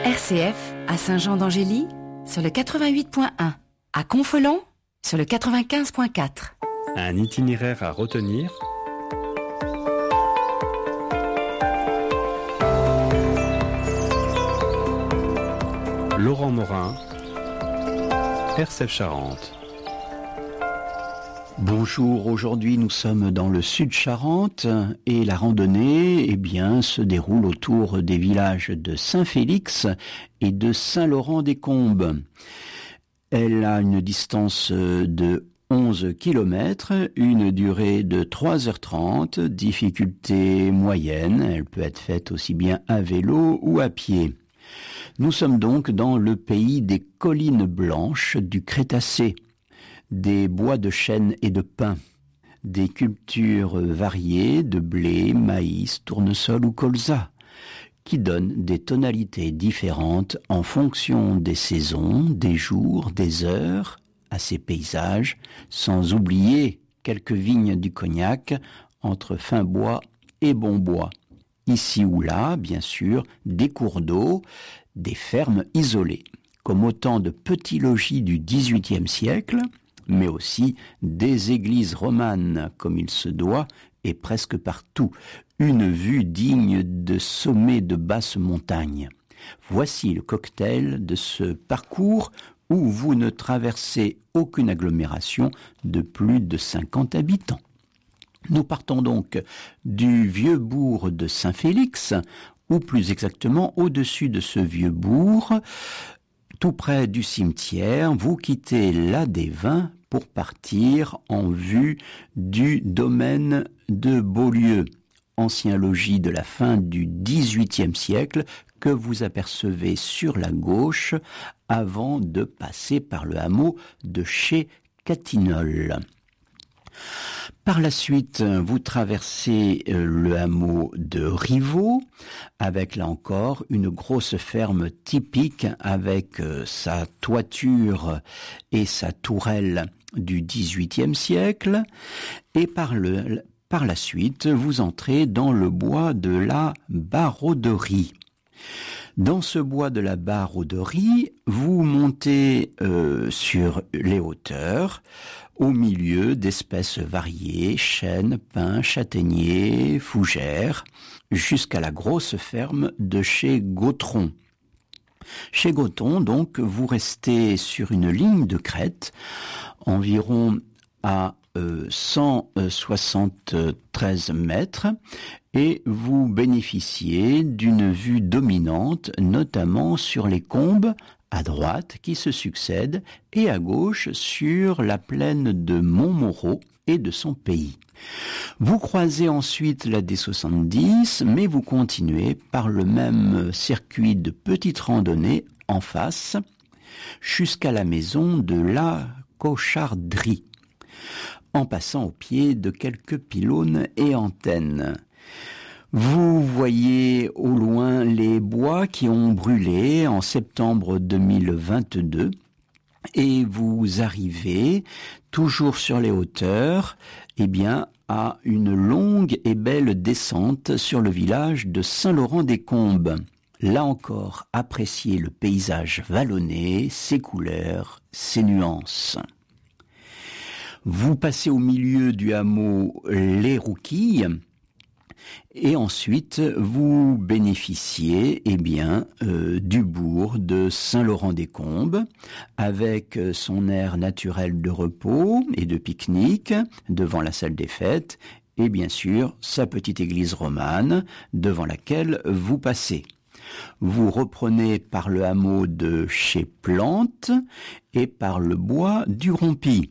RCF à Saint-Jean-d'Angély sur le 88.1, à Confolens sur le 95.4. Un itinéraire à retenir. Laurent Morin, RCF Charente. Bonjour, aujourd'hui nous sommes dans le Sud-Charente et la randonnée se déroule autour des villages de Saint-Félix et de Saint-Laurent-des-Combes. Elle a une distance de 11 km, une durée de 3h30, difficulté moyenne, elle peut être faite aussi bien à vélo ou à pied. Nous sommes donc dans le pays des collines blanches du Crétacé, des bois de chêne et de pin, des cultures variées de blé, maïs, tournesol ou colza, qui donnent des tonalités différentes en fonction des saisons, des jours, des heures à ces paysages, sans oublier quelques vignes du Cognac entre fin bois et bon bois. Ici ou là, bien sûr, des cours d'eau, des fermes isolées, comme autant de petits logis du XVIIIe siècle, mais aussi des églises romanes, comme il se doit, et presque partout, une vue digne de sommets de basses montagnes. Voici le cocktail de ce parcours où vous ne traversez aucune agglomération de plus de 50 habitants. Nous partons donc du vieux bourg de Saint-Félix, ou plus exactement au-dessus de ce vieux bourg, tout près du cimetière. Vous quittez la des Vins pour partir en vue du domaine de Beaulieu, ancien logis de la fin du XVIIIe siècle que vous apercevez sur la gauche avant de passer par le hameau de chez Catinol. Par la suite, vous traversez le hameau de Rivaux, avec là encore une grosse ferme typique avec sa toiture et sa tourelle du XVIIIe siècle. Et par la suite, vous entrez dans le bois de la Barauderie. Dans ce bois de la Barauderie, vous montez sur les hauteurs, au milieu d'espèces variées, chênes, pins, châtaigniers, fougères, jusqu'à la grosse ferme de chez Gautron. Chez Gautron, donc, vous restez sur une ligne de crête, environ à 173 mètres, et vous bénéficiez d'une vue dominante, notamment sur les combes à droite qui se succèdent et à gauche sur la plaine de Montmoreau et de son pays. Vous croisez ensuite la D70, mais vous continuez par le même circuit de petites randonnées en face jusqu'à la maison de la Cocharderie, en passant au pied de quelques pylônes et antennes. Vous voyez au loin les bois qui ont brûlé en septembre 2022 et vous arrivez, toujours sur les hauteurs, à une longue et belle descente sur le village de Saint-Laurent-des-Combes. Là encore, appréciez le paysage vallonné, ses couleurs, ses nuances. Vous passez au milieu du hameau Les Rouquilles, et ensuite, vous bénéficiez du bourg de Saint-Laurent-des-Combes avec son aire naturelle de repos et de pique-nique devant la salle des fêtes et bien sûr sa petite église romane devant laquelle vous passez. Vous reprenez par le hameau de chez Plante et par le bois du Rompi.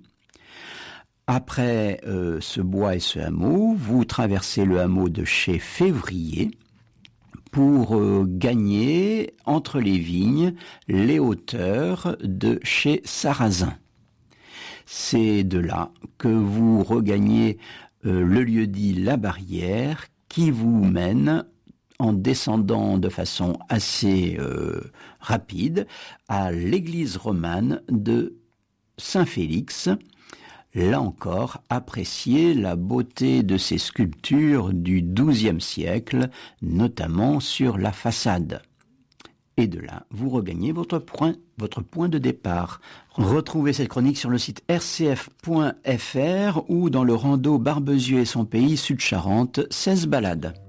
Après ce bois et ce hameau, vous traversez le hameau de chez Février pour gagner entre les vignes les hauteurs de chez Sarrazin. C'est de là que vous regagnez le lieu-dit La Barrière qui vous mène en descendant de façon assez rapide à l'église romane de Saint-Félix. Là encore, appréciez la beauté de ces sculptures du XIIe siècle, notamment sur la façade. Et de là, vous regagnez votre point de départ. Retrouvez cette chronique sur le site rcf.fr ou dans le rando Barbezieux et son pays Sud-Charente, 16 balades.